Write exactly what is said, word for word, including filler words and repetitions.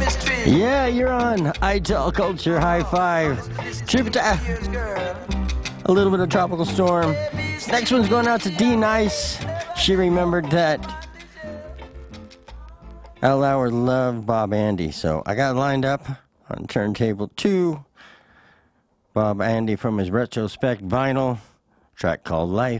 Yeah, you're on I Tell Culture High Five. Tribute to a little bit of Tropical Storm. This next one's going out to D Nice. She remembered that Al Lauer loved Bob Andy, so I got lined up on turntable two. Bob Andy from his retrospect vinyl track called Life.